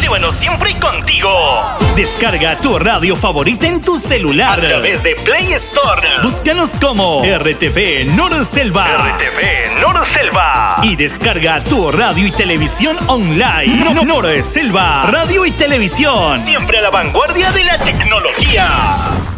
llévanos siempre contigo. Descarga tu radio favorita en tu celular a través de Play Store. Búscanos como RTV Norselva. RTV Norselva. Y descarga tu radio y televisión online. Norselva. Radio y televisión. Siempre a la vanguardia de la tecnología.